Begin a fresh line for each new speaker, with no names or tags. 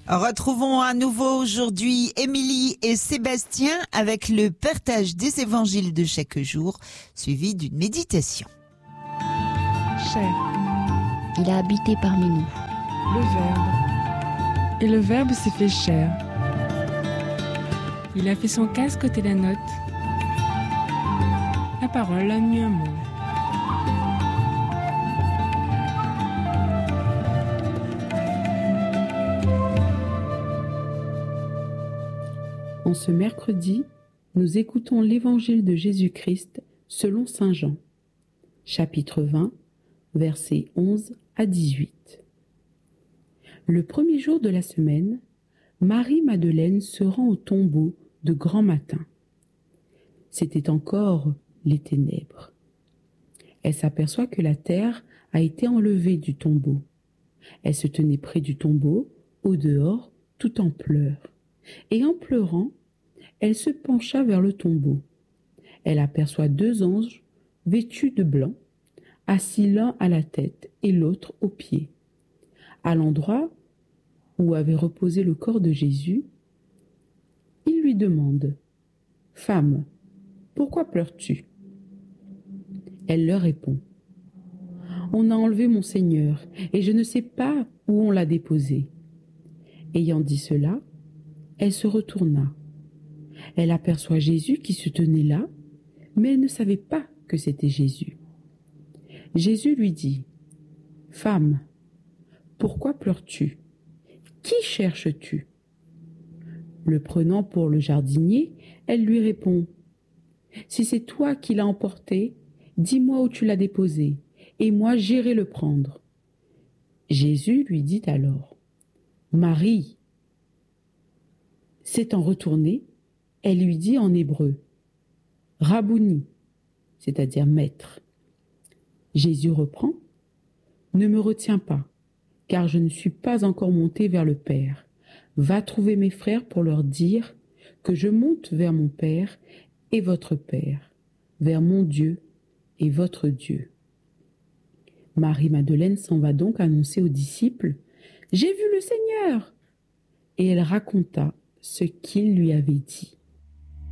Retrouvons à nouveau aujourd'hui Émilie et Sébastien avec le partage des évangiles de chaque jour, suivi d'une méditation.
Chair.
Il a habité parmi nous.
Le Verbe. Et le Verbe s'est fait chair. Il a fait son casque côté la note. La parole a mis un mot.
En ce mercredi, nous écoutons l'Évangile de Jésus-Christ selon saint Jean, chapitre 20, versets 11 à 18. Le premier jour de la semaine, Marie-Madeleine se rend au tombeau de grand matin. C'était encore les ténèbres. Elle s'aperçoit que la terre a été enlevée du tombeau. Elle se tenait près du tombeau, au dehors, tout en pleurs. Et en pleurant, elle se pencha vers le tombeau. Elle aperçoit 2 anges vêtus de blanc, assis l'un à la tête et l'autre aux pieds. À l'endroit où avait reposé le corps de Jésus, ils lui demandent « Femme, pourquoi pleures-tu » Elle leur répond « On a enlevé mon Seigneur et je ne sais pas où on l'a déposé. » Ayant dit cela, elle se retourna. Elle aperçoit Jésus qui se tenait là, mais elle ne savait pas que c'était Jésus. Jésus lui dit « Femme, pourquoi pleures-tu ? Qui cherches-tu » Le prenant pour le jardinier, elle lui répond « Si c'est toi qui l'as emporté, dis-moi où tu l'as déposé, et moi j'irai le prendre. » Jésus lui dit alors « Marie !» S'étant retournée, elle lui dit en hébreu « Rabouni », c'est-à-dire maître. Jésus reprend « Ne me retiens pas, car je ne suis pas encore monté vers le Père. Va trouver mes frères pour leur dire que je monte vers mon Père et votre Père, vers mon Dieu et votre Dieu. » Marie-Madeleine s'en va donc annoncer aux disciples « J'ai vu le Seigneur !» Et elle raconta ce qu'il lui avait dit.